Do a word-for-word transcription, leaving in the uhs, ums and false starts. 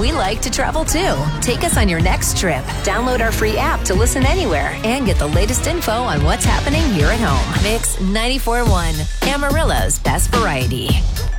we like to travel too. Take us on your next trip. Download our free app to listen anywhere and get the latest info on what's happening here at home. Mix ninety-four point one, Amarillo's best variety.